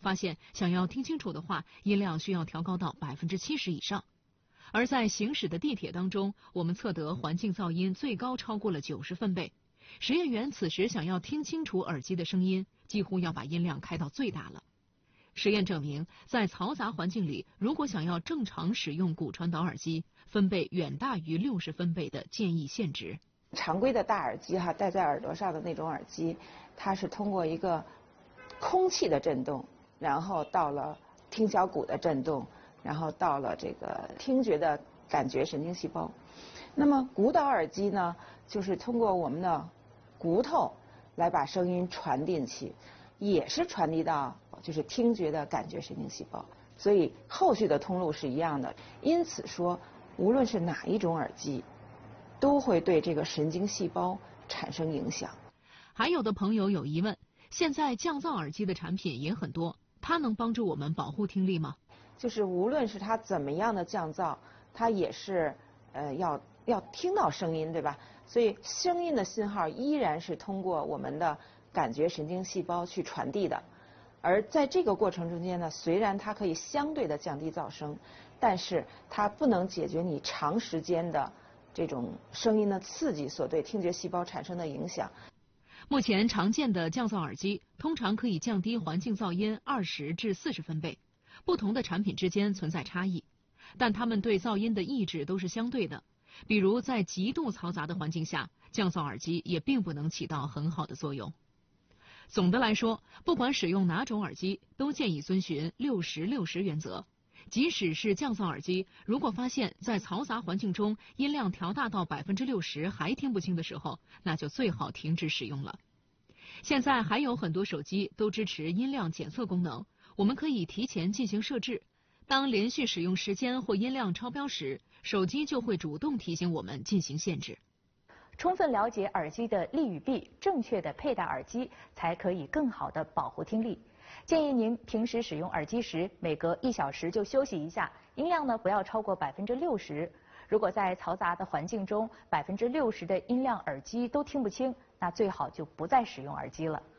发现想要听清楚的话，音量需要调高到70%以上。而在行驶的地铁当中，我们测得环境噪音最高超过了90分贝。实验员此时想要听清楚耳机的声音，几乎要把音量开到最大了。实验证明，在嘈杂环境里，如果想要正常使用骨传导耳机，分贝远大于60分贝的建议限值。 常规的大耳机戴在耳朵上的那种耳机，它是通过一个空气的振动，然后到了听小骨的振动，然后到了这个听觉的感觉神经细胞。那么骨导耳机呢，就是通过我们的骨头来把声音传进去，也是传递到就是听觉的感觉神经细胞，所以后续的通路是一样的。因此说，无论是哪一种耳机，都会对这个神经细胞产生影响。 还有的朋友有疑问，现在降噪耳机的产品也很多，它能帮助我们保护听力吗？ 就是无论是它怎么样的降噪，它也是要听到声音，对吧？所以声音的信号依然是通过我们的感觉神经细胞去传递的。而在这个过程中间呢，虽然它可以相对的降低噪声，但是它不能解决你长时间的这种声音的刺激所对听觉细胞产生的影响。 目前常见的降噪耳机通常可以降低环境噪音20至40分贝，不同的产品之间存在差异，但它们对噪音的抑制都是相对的。比如在极度嘈杂的环境下，降噪耳机也并不能起到很好的作用。总的来说，不管使用哪种耳机，都建议遵循60-60原则。即使是降噪耳机，如果发现在嘈杂环境中音量调大到60%还听不清的时候，那就最好停止使用了。现在还有很多手机都支持音量检测功能，我们可以提前进行设置。当连续使用时间或音量超标时，手机就会主动提醒我们进行限制。 充分了解耳机的利与弊，正确的佩戴耳机才可以更好的保护听力。建议您平时使用耳机时，每隔1小时就休息一下，音量呢不要超过60%。如果在嘈杂的环境中，60%的音量耳机都听不清，那最好就不再使用耳机了。